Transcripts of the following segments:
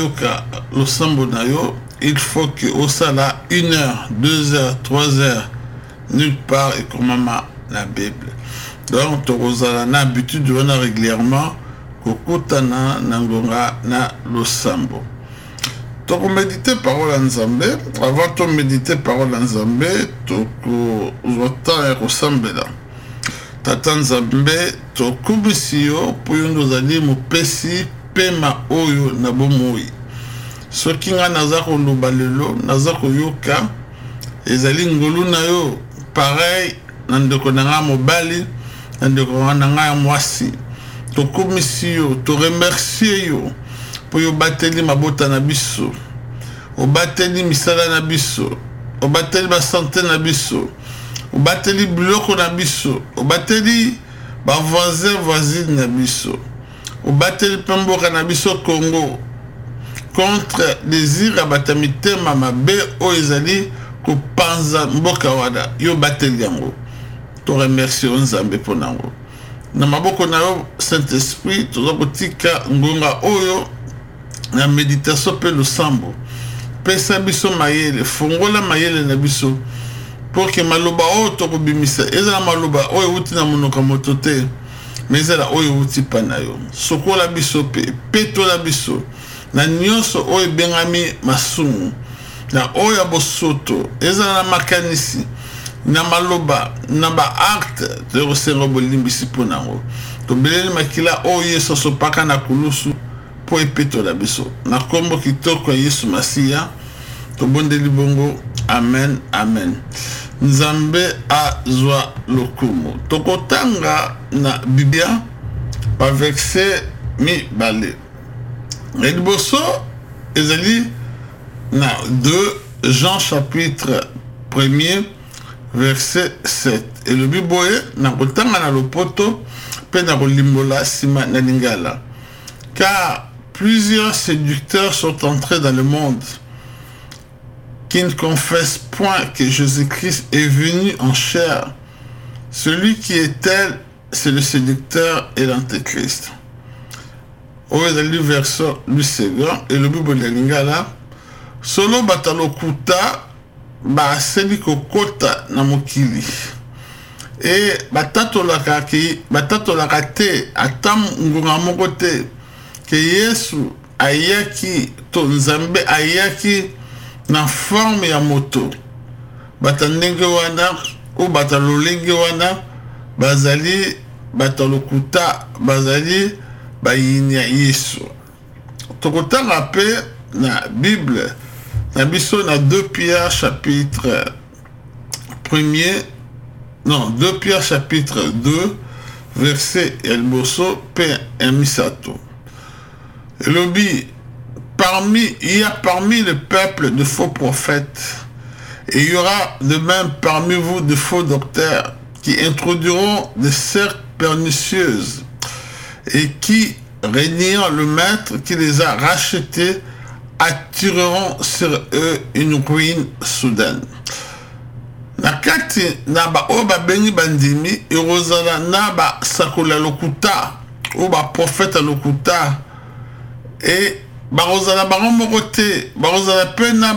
yoka losambo na yo, il faut que au sala 1 heure, 2 heures, 3 heures, nulle part et comme la Bible. Donc, tozala na habitude wana régulièrement kokutana na ngonga na losambo. Toko méditer parole en Nzambe, avant de méditer parole en Nzambe, toko zota et kosambela. Tata Nzambe, toko bisio pour nous aller mo pesi pema oyo na bomoi. Soki nga naza koloba lelo, naza koyoka ezali ngolu na yo pareil na ndeko na nga mobali, na ndeko na nga ya mwasi. Tokomisi yo, to remercier yo pour yo bateli mabota na biso, o bateli misala na biso, o bateli ba santé na biso, o bateli biloko na biso, o bateli ba voisine na biso, o bateli pemboka na biso Congo contre désir abatamitema mabe o ezali ko panza mboka wada yo bateli yango. To remercier Nzambe pour nango. Na maboko na yo Saint-Esprit tozokotika ngonga oyo na méditation pe losambo. Pesa biso mayele, fongola mayele na biso pour que maloba oyo tokobimisa ezala maloba oyo uti na monoko moto te, mais ezala oyo uti pa na yo. Sokola biso pe petola biso na nyonso oyo bengami masumu, na oyo bosoto ezala na makanisi na maloba na ba acte de resengo bolimbisi ponango. To beleli makila o Yesu sopaka na kulusu po epeto la biso. Na kombo kitoko ya Yesu Masiya. To bondeli bongo. Amen, amen. Nzambe azwa lokumu. Tokotanga na Biblia pa verset mi bale. Liboso ezali na 2 Jean chapitre 1er verset 7. Et le biboye na kotanga na lopoto pe na kolimbola sima na lingala. Car plusieurs séducteurs sont entrés dans le monde qui ne confessent point que Jésus-Christ est venu en chair. Celui qui est tel, c'est le séducteur et l'antéchrist. Oezali verset lui second et le biboye na lingala. Solo batalokuta baseli kokota na mokili e batatolaka te ata ngonga moko te ke Yesu ayaki to Nzambe ayaki na forme ya moto. Batandenge wana ou batalolenge wana bazali batalokuta bazali bayini ya Yesu. Tokotanga pe na Bible na biso na 2 Pierre chapitre 1er, non, 2 Pierre chapitre 2, verset Elboso, P. Misato. Lobi, il y a parmi le peuple de faux prophètes, et il y aura de même parmi vous de faux docteurs qui introduiront des sectes pernicieuses et qui, régnant le maître qui les a rachetés, attireront sur eux une ruine soudaine. Nakati na ba oba bengi bandimi erozala na ba sakola lokuta ou ba prophète lokuta et ba rozala ba mokote ba rozala pe na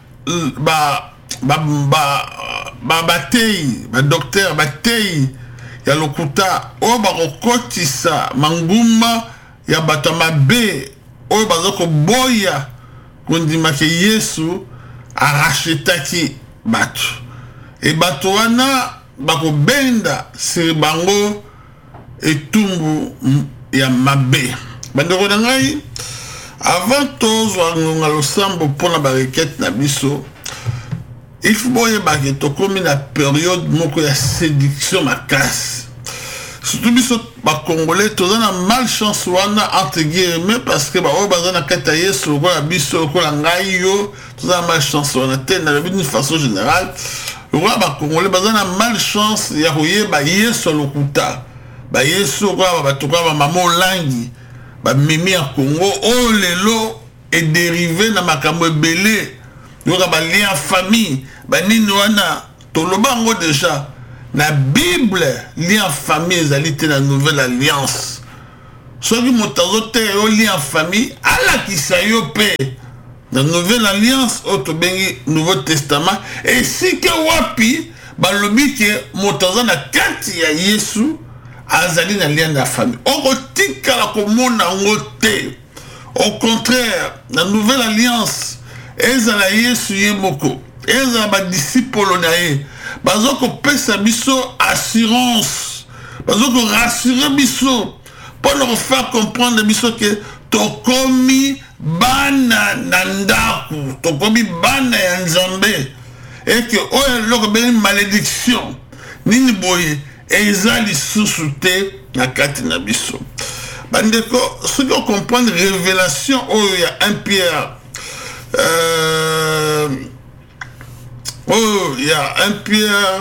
ba batei ba docteur batei ya lokuta o ba kokotisa manguma ya batama be o bazoko boya kondima ke Yesu arachetaki batu. Et batu wana bako benda siri bango etumbu ya mabe. Bandeko na ngai, avant tozwa ngonga losambo pona ba requête na biso, il faut boye bake tokomi na période moko ya séduction makasi. Surtout biso ba congolais tozana malchance wana entre guillemets parce que ba o bazana kata Yesu lokola biso lokola ngai yo tozana malchance wana te na d'une façon générale. Lokola ba congolais bazana malchance ya koyeba Yesu lokuta. Ba Yesu kwa ba toka ba mama langi ba mimi ya Congo o lelo est dérivé na makambo ebele. Yoka ba lien famille ba nini wana toloba ngo déjà. La Bible, lien famille, ezali te la nouvelle alliance. soki moto azoteya yo lien en famille alakisa yo mpe na nouvelle alliance oyo tobengi nouveau testament esika wapi balobi ke moto aza na kati ya yesu azali na lien na famille okotikala komona yango te. Au contraire, la nouvelle alliance ezala yesu ye moko ezala badiscipolo na ye bazoko pesa biso assurance bazoko rassurer biso pour leur faire comprendre biso ke tokomi bana na ndaku tokomi bana ya nzambe et que oyo eloko beni malédiction nini boye eza lisusu te na kati na biso. Bandeko, ceux qui comprennent révélation, oh, il y a 1 Pierre, il y a 1 Pierre,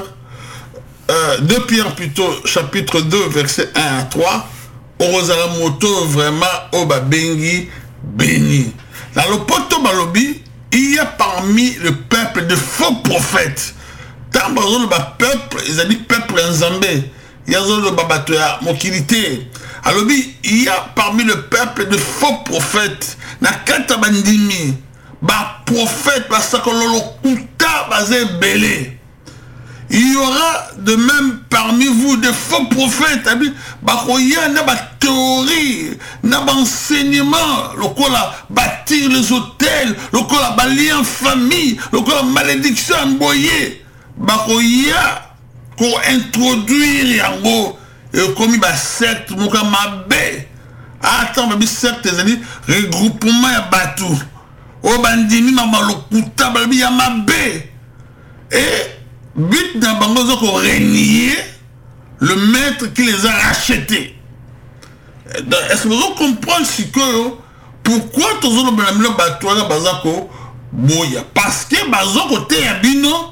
2 Pierre plutôt, chapitre 2, verset 1 à 3, Orozala moto vraiment, Oba Bengi, béni. Dans le poto balobi, il y a parmi le peuple de faux prophètes. Tant que le peuple, ils ont dit peuple en Zambé. Il y a le babatoya, mokilité. Alors, il y a parmi le peuple de faux prophètes. Na kata bandimi, ba prophète, ba sakololo kuta, ba belé. Il y aura de même parmi vous de faux prophètes. Ba koya na ba théorie, na ba enseignement, le kola bâtir les hôtels, le kola ba lien famille, le kola malédiction emboyé. Ba koya ko introduire yango comme il secte moka mabe attends babi secte ezali regroupement ya batu o bandimi mama lokuta babi ya mabe et but na bango zoko renier le maître qui les a rachetés. Est-ce que vous comprenez ce que pourquoi tous les banamilo batu na bazako boya parce que bazoko te ya bino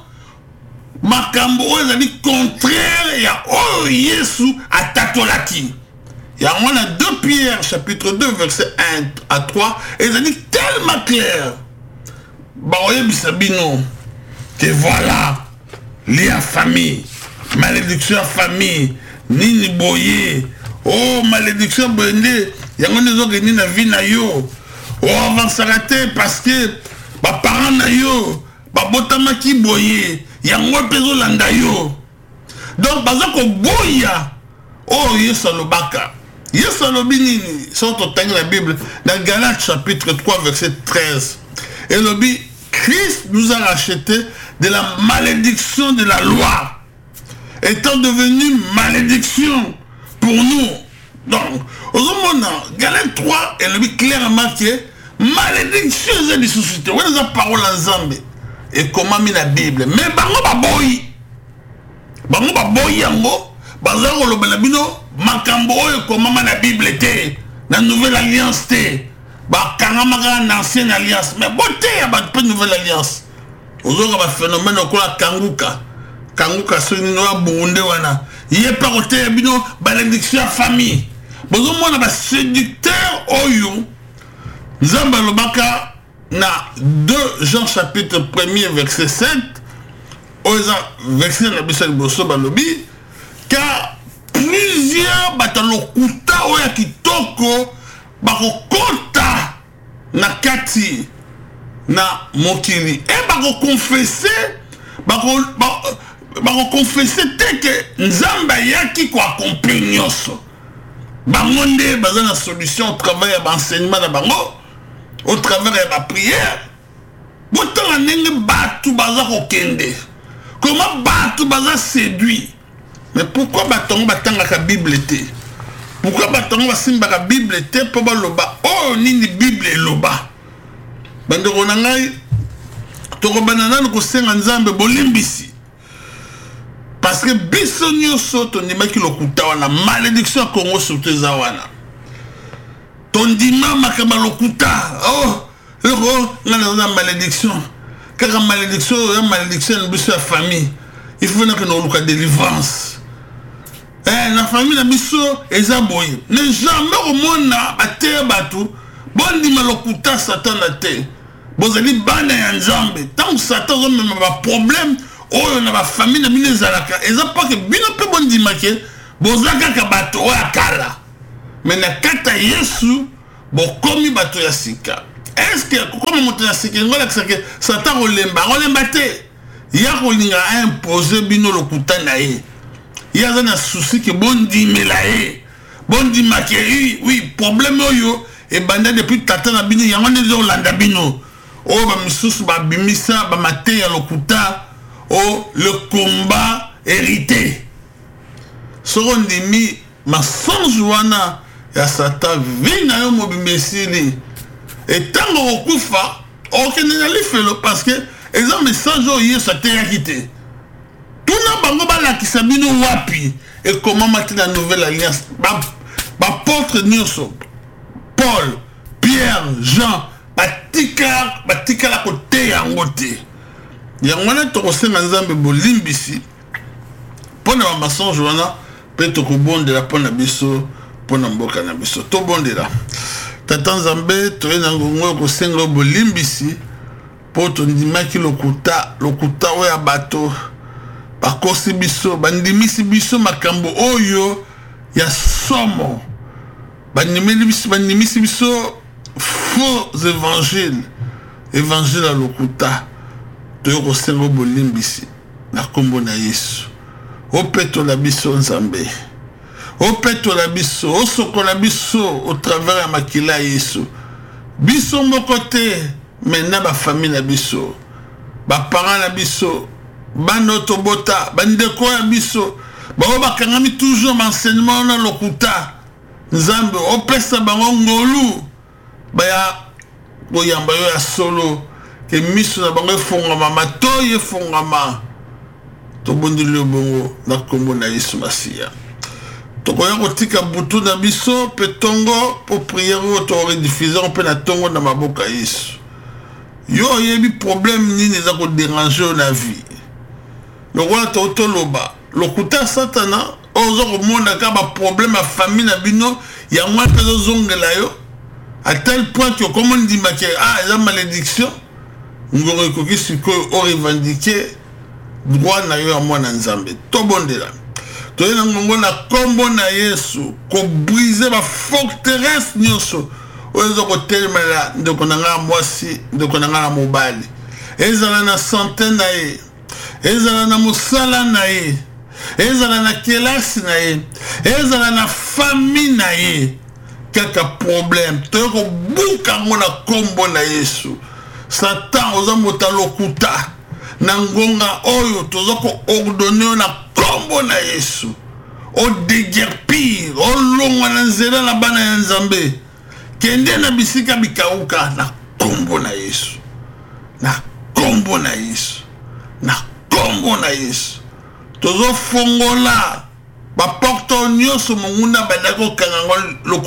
makambo oyo ezali contraire ya oyo yesu atatolaki yango na 2 Pierre chapitre 2 verset 1 à 3 ezali tellement clair baoyebisa bino que voilà lia famille malédiction ya famille nini boye oh malédiction boyende yango nezokende na vie na yo o avansaka te parce que baparent na yo babotamaki boye yango pezo landa yo donc baza ko boya oh yesu alobaka yesu alobi nini soto tangi la Bible dans Galates chapitre 3 verset 13 et lobi Christ nous a racheté de la malédiction de la loi étant devenu malédiction pour nous. Donc au moment Galates 3 et lobi clairement que malédiction est des sociétés où les paroles en Zambie et comment mis la Bible mais bango baboyi yango bazako lobela bino makambo oyo comment la Bible était la nouvelle alliance te bakangamaka na ancienne alliance mais bote ya ba nouvelle alliance ozoka ba phénomène okola kanguka soni no bunde wana yepa kote ya bino malédiction ya famille bozomona ba séducteur oyo nzamba lobaka na 2 Jean chapitre 1er verset 7 oza verset na bisa liboso balobi car plusieurs batalokuta oya kitoko bakokota na kati na mokili et bakokonfesse te ke nzamba yaki ko accomplir nyonso bango nde baza na solution au travail ya baenseignement na bango au travers de la prière. Pourtant, ndenge batu baza kokende. Comment batu baza séduit? Mais pourquoi batongo batanga ka Bible te? Pourquoi batongo basimba ka Bible te po baloba? Oh nini Bible eloba. Bandeko na ngai toko banana ko senga nzambe bolimbisi. Parce que biso nyonso to ndimaki lokuta wana malédiction Congo surtout za wana. Tondima makama lokuta oh la malédiction car la malédiction de la famille il faut que nous ayons délivrance la famille na biso ezaboye ne jamais au monde na terre batu bondima lokuta satan na terre bozali bana ya nzambe tant satan zo même ba problème oyo na ba famille na bino ezalaka eza pas que bino pe bondima ke bozaka ka bato oya kala mais na kata yesu bokomi bato ya sika. Est-ce que comme moto ya sika ngola que satan olemba te ya kolinga imposer bino lokuta na ye ya za na souci que bondimela ye bondima ke oui problème oyo e banda depuis tata na bino yango ne zo landa bino o ba misusu ba bimisa ba mate ya lokuta o le combat hérité sorondimi mensonge wana ya satan vina yo mobimesili et tango okufa okende na lifelo parce que eza message oyo yesu ateyaki te tuna bango balakisa bino wapi ekomama te na nouvelle alliance bapôtre nyonso Paul, Pierre, Jean batikala koteya yango te yango wana tokosenga nzambe bolimbisi mpo na bamensonge wana mpe tokobondela mpo na biso mpo na mboka na biso tobondela tata nzambe toye na ngongo kosenga bolimbisi mpo tondimaki lokuta oyo ya bato bakosi biso bandimisi biso makambo oyo ya somo bandimisi biso faux évangile ya lokuta toye kosenga bolimbisi na kombo na yesu opetola biso nzambe opetola biso osokola biso au travers ya makila ya yesu biso moko te mena bafamille na biso baparent na biso bana tobota bandeko ya biso bao bakangami toujours enseignement na lokuta nzambe opesa bango ngolu baya boyamba yo ya solo ke miso na bango efongama matoyi efongama tobondeli bongo na kombo na yesu masiya tokoya kotika butu na biso pe tongo po priere oyo torediffuser mpe na tongo na maboka yesu yo oyebi problème nini eza koderange na vie lokola totoloba lokuta satana ozo komona ka baproblème ya famille na bino yango mpe ezozongela yo à tel point que okomo ndimaki eza malédiction ngoko ekoki sikoyo orevendike droit na yo ya mwana nzambe tobondela toye na ngongo na kombo na yesu kobrise baforteresse nyonso oyo eza kotelemela ndeko na ngai mwasi ndeko na ngai na mobali ezala na sante na ye ezala na mosala na ye ezala na kelasi na ye ezala na famille na ye kaka problème toye kobuka yango na kombo na yesu satan oza moto lokuta na ngonga oyo toza koordone na kombo na yesu odegerpire olongwa na nzela na bana ya nzambe kende na bisika bikauka na kombo na yesu na kombo na yesu na kombo na yesu tozofongola baporte nyonso monguna bandaki kokanga ngo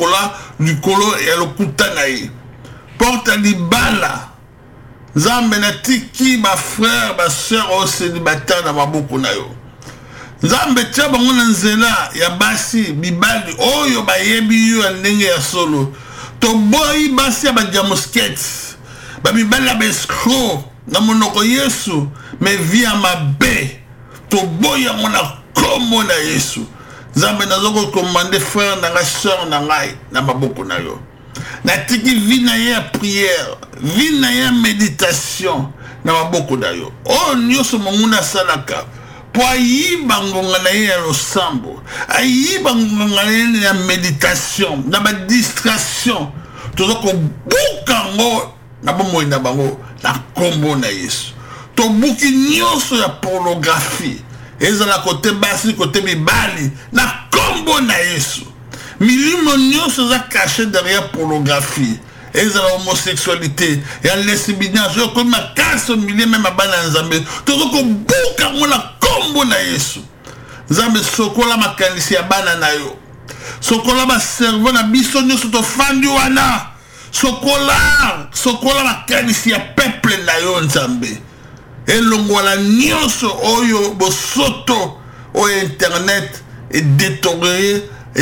likolo ya lokuta na ye porte libala nzambe natiki bafrère basœur oyo célibataire na maboko na yo nzambe tia bango na nzela ya basi bibali oyo bayebi yo ya ndenge ya solo toboyi basi ya badiamoskete babibali ya baescro na monoko yesu me vi ya mabe toboyi yango na kombo na yesu nzambe nazokokomande frère na ngai sœur na ngai na maboko na yo natiki vi na ye ya prière vi na ye ya méditation na maboko na yo oyo nyonso monguna asalaka po ayiba ngonga na ye ya losambo ayiba ngonga na ye ya méditation na badistraction toza kobuka ngo na bomoi na bango na kombo na yesu tobuki nyonso ya pornographie ezala kote basi kote mibali na kombo na yesu milimo nyonso eza caché derrière pornographie ezala homosexualité ya lesbianisme oyo komi makasi omilie meme bana ya nzambe toza kobuka ngo na kombo na yesu nzambe sokola makanisi ya bana na yo sokola baservo na biso nyonso tofandi wana sokola makanisi ya peuple na yo nzambe elongwala nyonso oyo bosoto oyo internet edétérioré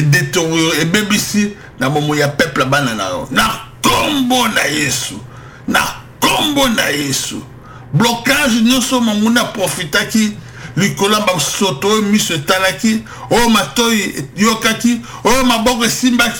ebebisi na bomo ya peuple bana na yo na kombo na yesu na kombo na yesu blocage nyonso monguna profitaki likolo basoto oyo miso etalaki oyo matoi yokaki oyo maboko esimbaki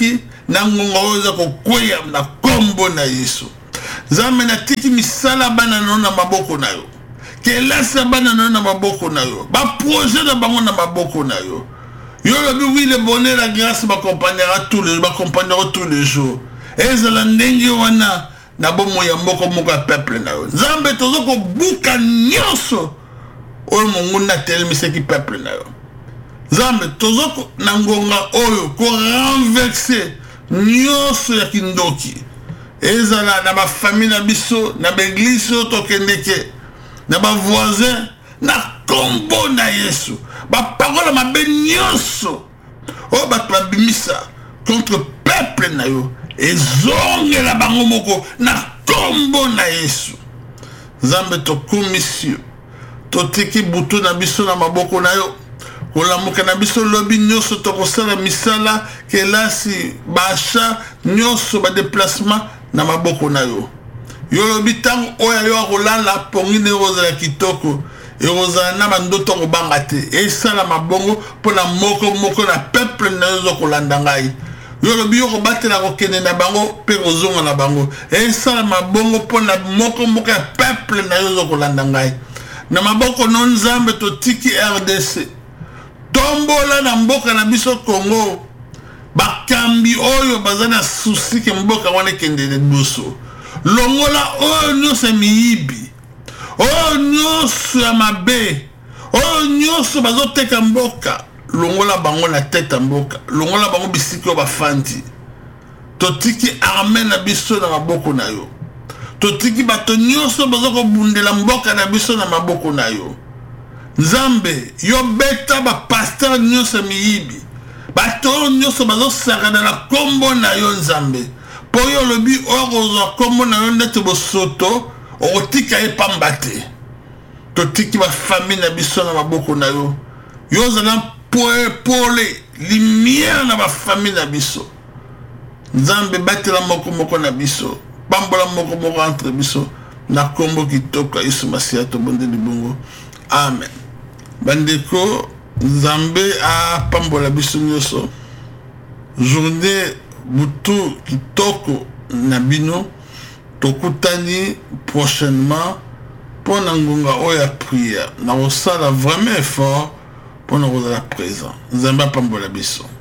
na ngonga oza kokweya na kombo na Yesu. Nzambe na tiki misala bana na maboko na yo. Kelasa bana na maboko na yo. Ba projet na bango na maboko na yo. Yo lobi oui le bonheur la grâce m'accompagnera tous les jours. Ezala ndenge wana na bomo ya mboko moka peuple na yo. Nzambe tozoko buka nyonso oyo monguna telemisa ki peuple na yo. Nzambe tozoko na ngonga oyo ko renverser nyonso ya kindoki. Ezala na ba famille na biso na ba église to kendeke na ba voisin na kombo na Yesu. Ba parole ma be nyonso o ba bimisa contre peuple na yo ezonge la bango moko na kombo na Yesu. Nzambe to komisio to tiki butu na biso na maboko na yo. Olamuka na biso lobi nyonso to kosala misala kelasi basha nyonso ba déplacement na maboko na yo. Yo lobi tango oya yo akolala pongine rozala kitoko e rozala na bandoto kobanga te e sala mabongo pona moko na peuple na yo kolanda ngai. Yo lobi yo kobatela kokende na bango pe kozonga na bango e sala mabongo pona moko ya peuple na yo kolanda ngai. Na maboko non Nzambe to tiki RDC tombola na mboka na biso Congo bakambi oyo bazana susi ke mboka wana kende de boso longola oyo nyonso miyibi oyo nyonso ya mabe oyo nyonso bazoteka mboka longola bango na tete mboka longola bango bisiki oyo bafandi totiki arme na biso na maboko na yo totiki bato nyonso bazokobundela mboka na biso na maboko na yo. Nzambe yo beta ba pasteur nyonso miyibi bato nyonso bazosaka na kombo na yo Nzambe po yo lobi okozwa kombo na yo ndete bosoto okotika epamba te totiki ba famille na biso na maboko na yo yo zana pole lumière na ba famille na biso Nzambe batela moko na biso pambola moko entre biso na kombo kitoko Yesu Masiya to bonde libongo amen. Bandeko Nzambe a pambola biso nyonso journée butu kitoko na bino tokutani prochainement pour na ngonga oya prière na osala vraiment effort pour na kozala présent. Nzambe a pambola biso.